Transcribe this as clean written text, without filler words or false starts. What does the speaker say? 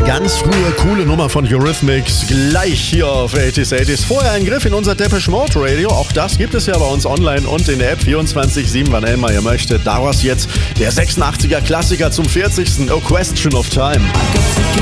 ganz frühe, coole Nummer von Eurythmics, gleich hier auf 80s. Vorher ein Griff in unser Depeche Mode Radio, auch das gibt es ja bei uns online und in der App 24/7, wann immer ihr möchtet. Daraus jetzt der 86er Klassiker zum 40. A Question of Time.